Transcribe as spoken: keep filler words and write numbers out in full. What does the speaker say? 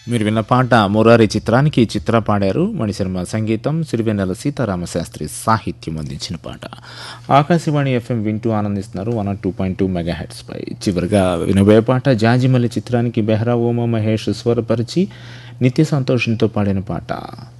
మీరు విన్న పాట మురారి చిత్రానికి చిత్ర పాడారు. మణిశర్మ సంగీతం, సిరివెన్నెల సీతారామశాస్త్రి సాహిత్యం అందించిన పాట. ఆకాశవాణి ఎఫ్ఎం వింటూ ఆనందిస్తున్నారు one two point two mega heads పై. చివరిగా వినబోయే పాట జాజిమల్లి చిత్రానికి బెహ్రా ఉమా మహేష్ స్వరపరిచి నిత్య సంతోషంతో పాడిన పాట.